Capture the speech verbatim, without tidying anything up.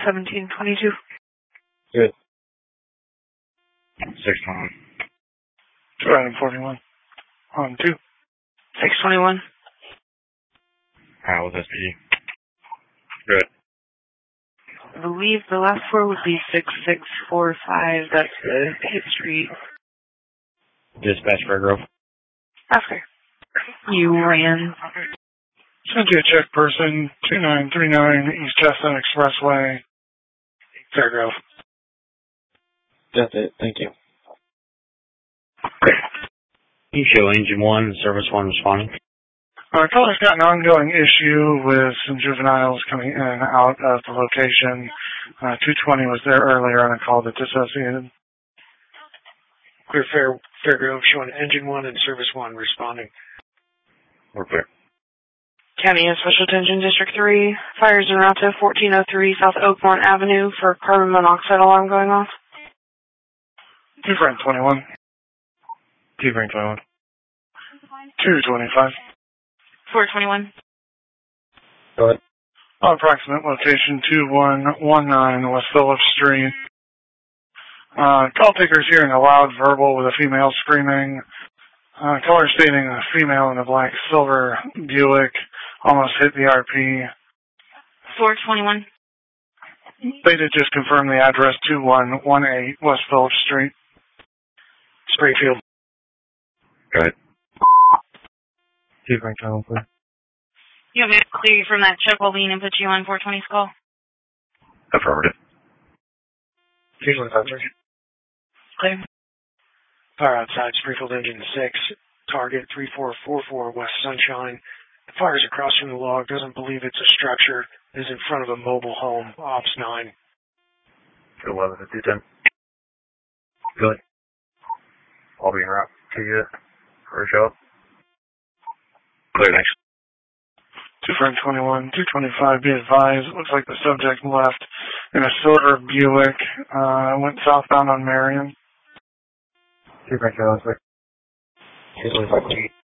seventeen twenty-two. Good. six twenty-one. two item forty-one. On two. six twenty-one. How was S P D? Good. I believe the last four would be six six four five. That's the Hit Street. Dispatch Fairgrove. After. You ran. Cynthia check person two nine three nine East Chestnut Expressway, Fairgrove. That's it. Thank you. You show engine one, service one responding. Our caller's got an ongoing issue with some juveniles coming in and out of the location. Uh, two twenty was there earlier on a call that dissociated. Clear Fair, Fairgrove showing engine one and service one responding. We're clear. County of Special Attention District three. Fires en route to fourteen oh three South Oakmont Avenue for carbon monoxide alarm going off. Two Frank twenty-one. Two Frank twenty-one. two twenty-five. four twenty-one. Go ahead. Approximate location two one one nine West Phillips Street. Uh, call taker's hearing a loud verbal with a female screaming. Uh, caller stating a female in a black silver Buick almost hit the R P. four twenty-one. They did just confirm the address two one one eight West Phillips Street. Springfield. Go ahead. Two Frank twenty-one, please. You want me to clear you from that check while lean and put you on four twenty's call? Affirmative. two twenty-five, sir. Clear. Fire outside Springfield Engine six, target three four four four West Sunshine. The fire is across from the log, doesn't believe it's a structure, is in front of a mobile home, Ops nine. eleven to two ten. Good. I'll be en route to you for a show up. Clear, thanks. two Frank twenty-one, two twenty-five, be advised. It looks like the subject left in a silver Buick, uh, went southbound on Marion. Two Frank twenty-one, please. two twenty-five.